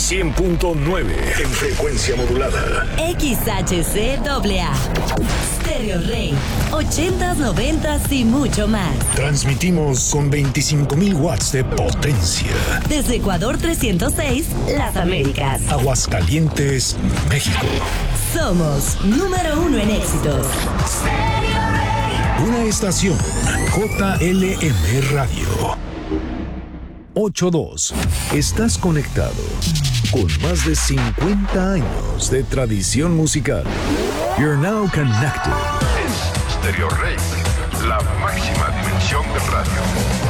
100.9 en frecuencia modulada. XHCAA. Stereo Rey. 80s, 90s y mucho más. Transmitimos con 25,000 watts de potencia. Desde Ecuador 306, Las Américas. Aguascalientes, México. Somos número 1 en éxitos. Una estación JLM Radio. 82. Estás conectado con más de 50 años de tradición musical. You're now connected. Es Stereo Rey, la máxima dimensión de radio.